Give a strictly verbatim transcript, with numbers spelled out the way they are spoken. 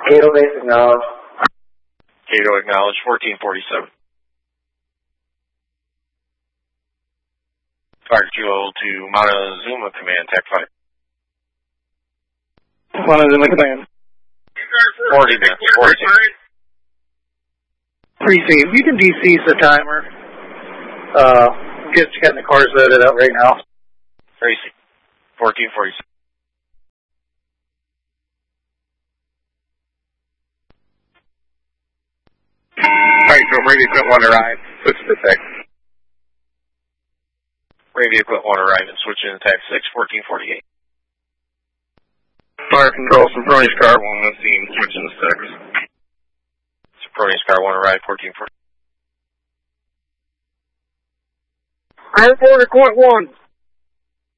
Cato base acknowledged. Cato acknowledged, fourteen forty-seven. Fire fuel to Montezuma Command, Tech five. Montezuma Command. forty minutes, forty. Precinct, you can decease the timer. Uh, just getting the cars loaded up right now. Tracy, fourteen forty-seven. Alright, so radio equipment one arrive. Switch to tech. Radio equipment one arrive and switch into tech six, fourteen forty-eight. Fire control, Sempronius car one on scene, switch into six. Sempronius car one arrive, fourteen forty. I report at point one.